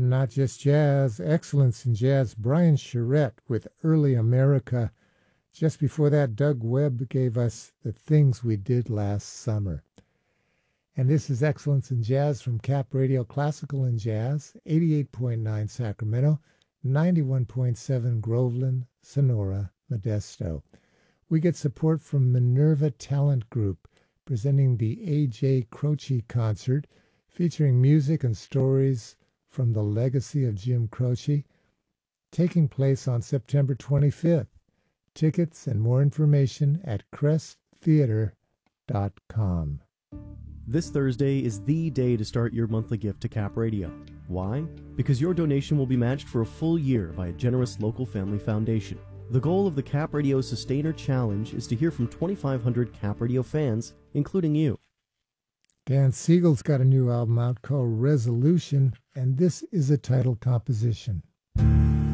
not just jazz, excellence in jazz. Brian Charette with Early America. Just before that, Doug Webb gave us The Things We Did Last Summer. And this is Excellence in Jazz from Cap Radio Classical and Jazz, 88.9 Sacramento, 91.7 Groveland, Sonora, Modesto. We get support from Minerva Talent Group, presenting the A.J. Croce Concert, featuring music and stories from the legacy of Jim Croce, taking place on September 25th. Tickets and more information at cresttheater.com. This Thursday is the day to start your monthly gift to Cap Radio. Why? Because your donation will be matched for a full year by a generous local family foundation. The goal of the Cap Radio Sustainer Challenge is to hear from 2,500 Cap Radio fans, including you. Dan Siegel's got a new album out called Resolution, and this is a title composition.